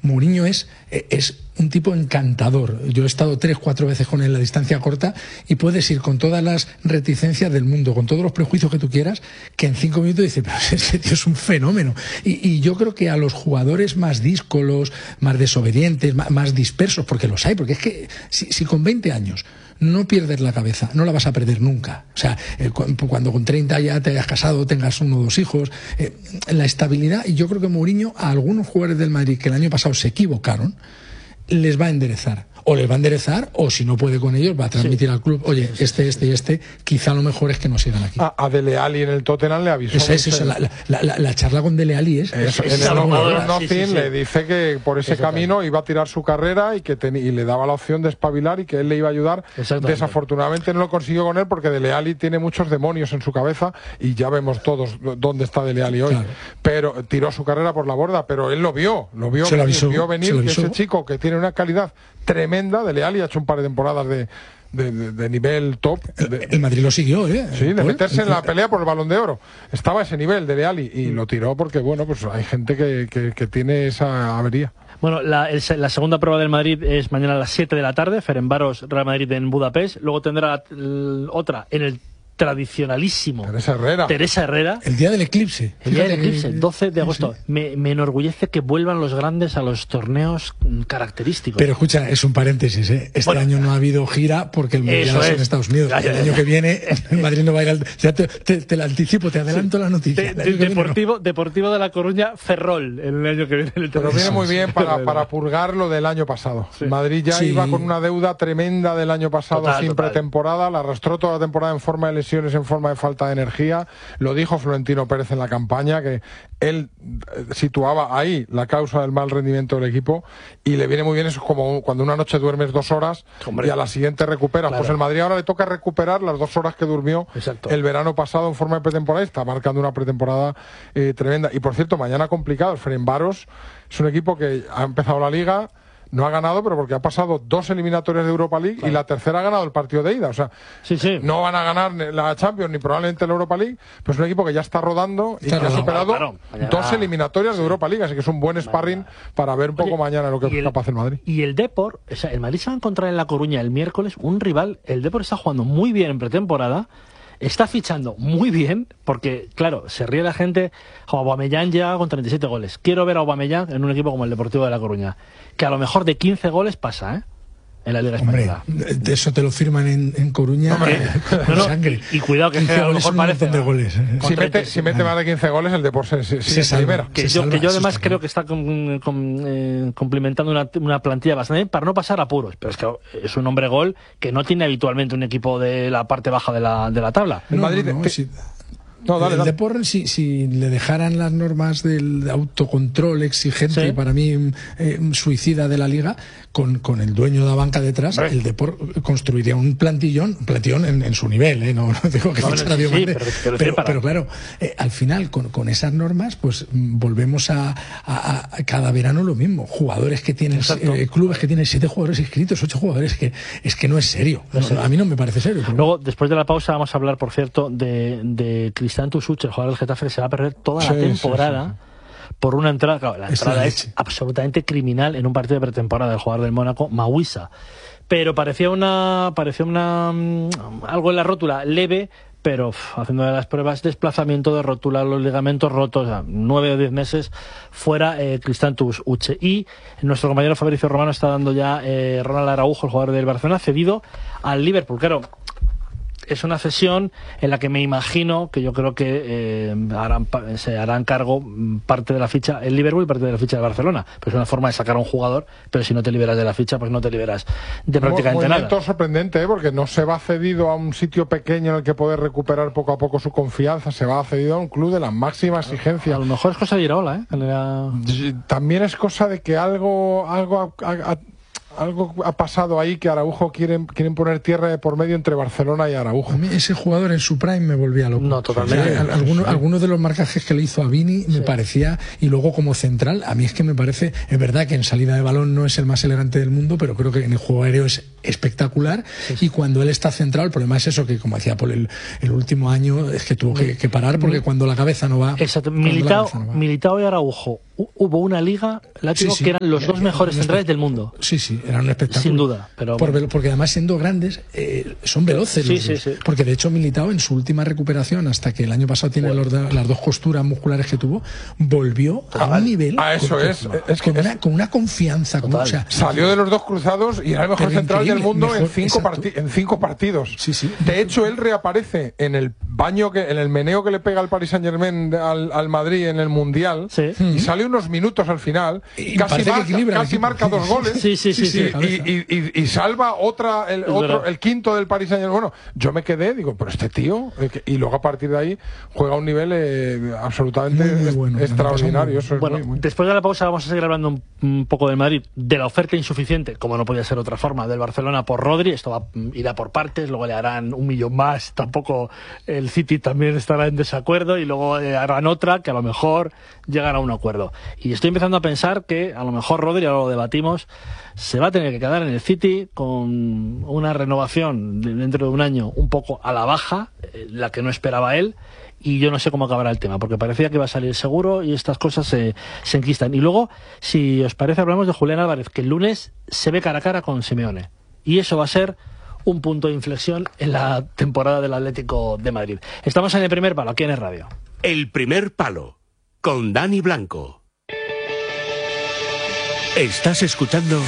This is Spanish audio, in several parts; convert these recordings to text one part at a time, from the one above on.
Mourinho es un tipo encantador. Yo he estado 3-4 veces con él en la distancia corta y puedes ir con todas las reticencias del mundo, con todos los prejuicios que tú quieras, que en 5 minutos dices, pero este tío es un fenómeno. Y yo creo que a los jugadores más díscolos, más desobedientes, más dispersos, porque los hay, porque es que si con 20 años no pierdes la cabeza, no la vas a perder nunca. O sea, cuando con 30 ya te hayas casado, tengas 1 o 2 hijos, la estabilidad, y yo creo que Mourinho a algunos jugadores del Madrid que el año pasado se equivocaron, les va a enderezar. O les va a enderezar, o si no puede con ellos, va a transmitir al club, oye, este, quizá lo mejor es que no sigan aquí. A Dele Alli en el Tottenham le avisó. La charla con Dele Alli es... En el Nothing le dice que por ese camino iba a tirar su carrera y le daba la opción de espabilar y que él le iba a ayudar. Desafortunadamente no lo consiguió con él porque Dele Alli tiene muchos demonios en su cabeza y ya vemos todos dónde está Dele Alli hoy. Claro. Pero tiró su carrera por la borda, pero él lo vio venir que ese chico que tiene una calidad tremenda, Dele Alli ha hecho un par de temporadas de nivel top. El Madrid lo siguió, Sí, de meterse en la pelea por el Balón de Oro. Estaba a ese nivel Dele Alli y lo tiró porque, bueno, pues hay gente que tiene esa avería. Bueno, la segunda prueba del Madrid es mañana a las 7 de la tarde, Ferencváros, Real Madrid en Budapest. Luego tendrá otra en el tradicionalísimo Teresa Herrera. El día del eclipse. El día del eclipse, 12 de agosto. Sí. Me enorgullece que vuelvan los grandes a los torneos característicos. Pero escucha, es un paréntesis, Este año no ha habido gira porque el Mundial es en Estados Unidos. El año que viene el Madrid no va a ir ya te lo anticipo, te adelanto la noticia. Deportivo de La Coruña, Ferrol, el año que viene. Pero viene muy bien para purgar lo del año pasado. Sí. Madrid ya iba con una deuda tremenda del año pasado sin pretemporada, la arrastró toda la temporada en forma de lesiones, en forma de falta de energía. Lo dijo Florentino Pérez en la campaña, que él situaba ahí la causa del mal rendimiento del equipo, y le viene muy bien. Eso es como cuando una noche duermes 2 horas y a la siguiente recuperas. Claro. Pues el Madrid ahora le toca recuperar las 2 horas que durmió el verano pasado en forma de pretemporada. Está marcando una pretemporada tremenda. Y por cierto, mañana complicado. El Ferencváros es un equipo que ha empezado la Liga, no ha ganado, pero porque ha pasado 2 eliminatorias de Europa League y la tercera ha ganado el partido de ida. O sea, no van a ganar la Champions ni probablemente la Europa League, pero es un equipo que ya está rodando y que ha superado 2 eliminatorias de Europa League. Así que es un buen sparring para ver un poco mañana lo que es capaz el Madrid. Y el Depor, o sea, el Madrid se va a encontrar en La Coruña el miércoles un rival. El Depor está jugando muy bien en pretemporada. Está fichando muy bien, porque, claro, se ríe la gente. Aubameyang ya con 37 goles. Quiero ver a Aubameyang en un equipo como el Deportivo de La Coruña, que a lo mejor de 15 goles pasa, en la Liga Española. De eso te lo firman en Coruña. Sangre. Y cuidado, que a lo mejor parece de goles. Si mete más de 15 goles, el Deportivo se primera. Que yo además creo que está complementando una plantilla bastante bien para no pasar apuros. Pero es que es un hombre gol que no tiene habitualmente un equipo de la parte baja de la tabla. El Madrid... El Depor, si le dejaran las normas del autocontrol exigente, para mí suicida de la Liga, con el dueño de la banca detrás, el Depor construiría un plantillón en su nivel, no digo que fichara Diomande, pero claro, al final con esas normas pues volvemos a cada verano lo mismo, jugadores que tienen clubes que tienen 7 jugadores inscritos, 8 jugadores, es que no es serio, a mí no me parece serio. Luego, después de la pausa, vamos a hablar, por cierto, de Cristian Tusuch, el jugador del Getafe, que se va a perder toda la temporada por una entrada. Claro, la entrada es absolutamente criminal en un partido de pretemporada del jugador del Mónaco, Mawissa. Pero parecía algo en la rótula leve, pero haciendo de las pruebas, desplazamiento de rótula, los ligamentos rotos, 9 o 10 meses fuera Cristian Tusuch. Y nuestro compañero Fabricio Romano está dando ya Ronald Araujo, el jugador del Barcelona, cedido al Liverpool. Claro, es una cesión en la que me imagino que yo creo que se harán cargo parte de la ficha el Liverpool y parte de la ficha de Barcelona. Pues es una forma de sacar a un jugador, pero si no te liberas de la ficha, pues no te liberas de prácticamente nada. Es sorprendente, porque no se va cedido a un sitio pequeño en el que poder recuperar poco a poco su confianza, se va cedido a un club de la máxima exigencia. A lo mejor es cosa de Iraola, También es cosa de que algo ha pasado ahí, que Araujo quieren poner tierra de por medio entre Barcelona y Araujo. A mí ese jugador en su prime me volvía loco. No, totalmente. Algunos de los marcajes que le hizo a Vini me parecía, y luego como central, a mí es que me parece, es verdad que en salida de balón no es el más elegante del mundo, pero creo que en el juego aéreo es espectacular, y cuando él está centrado, el problema es eso, que como decía Paul, el último año es que tuvo que parar, porque cuando la cabeza no va... Exacto. Militao y Araujo hubo una liga, látigo, que eran los dos mejores centrales del mundo. Sí, eran un espectáculo. Sin duda. Pero porque además, siendo grandes, son veloces. Sí. Porque de hecho Militao, en su última recuperación, hasta que el año pasado tiene las dos costuras musculares que tuvo, volvió a un nivel con una confianza. O sea, salió de los dos cruzados y era el mejor central del mundo en 5 partidos. Sí. De hecho, él reaparece en el en el meneo que le pega al Paris Saint-Germain al Madrid en el Mundial, y sale unos minutos al final, y casi marca 2 goles, y salva el quinto del Paris Saint-Germain. Bueno, yo me quedé, digo, pero este tío, y luego a partir de ahí juega a un nivel absolutamente muy bueno, extraordinario. Eso es después de la pausa vamos a seguir hablando un poco del Madrid, de la oferta insuficiente, como no podía ser otra forma, del Barcelona por Rodri. Esto irá por partes, luego le harán 1 millón más, tampoco el City también estará en desacuerdo, y luego harán otra que a lo mejor llegan a un acuerdo. Y estoy empezando a pensar que a lo mejor Rodri, ahora lo debatimos, se va a tener que quedar en el City con una renovación dentro de un año un poco a la baja, la que no esperaba él, y yo no sé cómo acabará el tema, porque parecía que iba a salir seguro y estas cosas se enquistan. Y luego, si os parece, hablamos de Julián Álvarez, que el lunes se ve cara a cara con Simeone, y eso va a ser un punto de inflexión en la temporada del Atlético de Madrid. Estamos en El Primer Palo, aquí en el radio. El Primer Palo, con Dani Blanco. Estás escuchando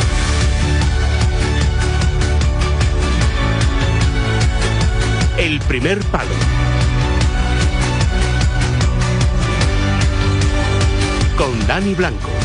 El Primer Palo con Dani Blanco.